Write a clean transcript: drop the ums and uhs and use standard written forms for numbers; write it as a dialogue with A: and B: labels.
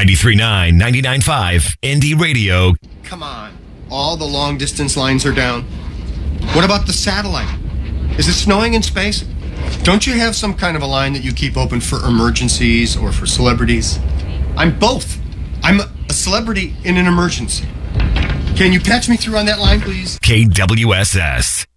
A: 93.9, 99.5, Indie Radio.
B: Come on. All the long distance lines are down. What about the satellite? Is it snowing in space? Don't you have some kind of a line that you keep open for emergencies or for celebrities? I'm both. I'm a celebrity in an emergency. Can you patch me through on that line, please?
A: KWSS.